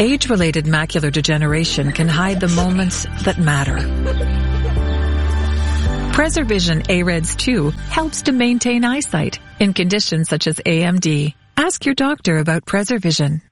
Age-related macular degeneration can hide the moments that matter. PreserVision AREDS 2 helps to maintain eyesight in conditions such as AMD. Ask your doctor about PreserVision.